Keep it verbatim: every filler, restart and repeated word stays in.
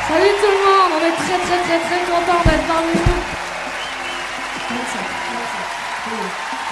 Salut tout le monde, on est très très très très contents d'être parmi vous. Merci. Merci.